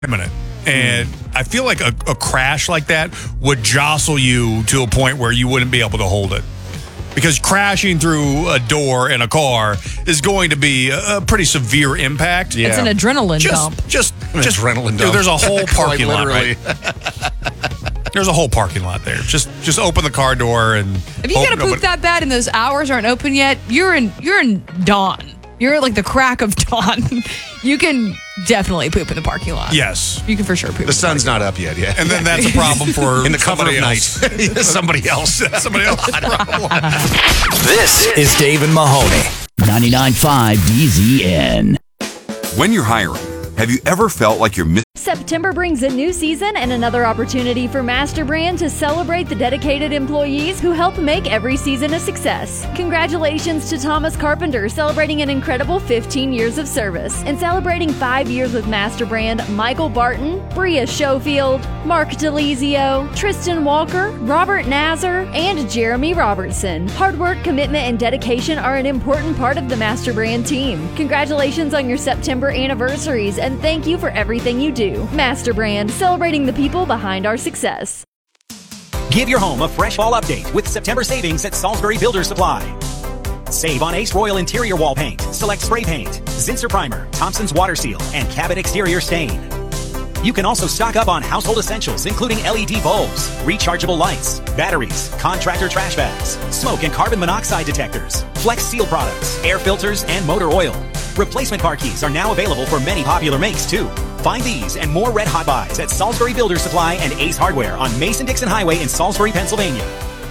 minute. And I feel like a crash like that would jostle you to a point where you wouldn't be able to hold it. Because crashing through a door in a car is going to be a pretty severe impact. Yeah. It's an adrenaline dump. Just adrenaline dump. There's a whole parking lot, right? Literally. There's a whole parking lot there. Just open the car door and if you gotta poop that bad and those hours aren't open yet, you're in dawn. You're like the crack of dawn. You can definitely poop in the parking lot. Yes. You can for sure poop. The sun's not up yet. And then that's a problem for in the cover of night. somebody else. Somebody else. This is Dave and Mahoney. 99.5 DZN. When you're hiring, have you ever felt like you're missing? September brings a new season and another opportunity for MasterBrand to celebrate the dedicated employees who help make every season a success. Congratulations to Thomas Carpenter, celebrating an incredible 15 years of service. And celebrating 5 years with MasterBrand, Michael Barton, Bria Schofield, Mark DeLizio, Tristan Walker, Robert Nazar, and Jeremy Robertson. Hard work, commitment, and dedication are an important part of the MasterBrand team. Congratulations on your September anniversaries, and thank you for everything you do. MasterBrand, celebrating the people behind our success. Give your home a fresh fall update with September savings at Salisbury Builders Supply. Save on Ace Royal interior wall paint, select spray paint, Zinsser primer, Thompson's water seal, and Cabot exterior stain. You can also stock up on household essentials, including LED bulbs, rechargeable lights, batteries, contractor trash bags, smoke and carbon monoxide detectors, Flex Seal products, air filters, and motor oil. Replacement car keys are now available for many popular makes, too. Find these and more Red Hot buys at Salisbury Builders Supply and Ace Hardware on Mason-Dixon Highway in Salisbury, Pennsylvania.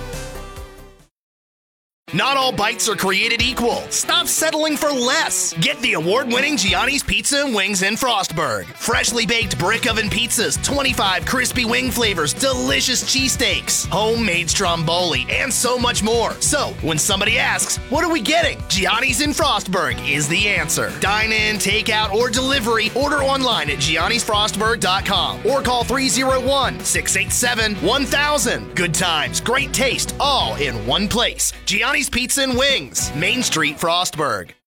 Not all bites are created equal. Stop settling for less. Get the award-winning Gianni's Pizza and Wings in Frostburg. Freshly baked brick oven pizzas, 25 crispy wing flavors, delicious cheesesteaks, homemade stromboli, and so much more. So, when somebody asks, what are we getting? Gianni's in Frostburg is the answer. Dine in, takeout, or delivery. Order online at giannisfrostburg.com or call 301-687-1000. Good times, great taste, all in one place. Gianni's Pizza and Wings, Main Street, Frostburg.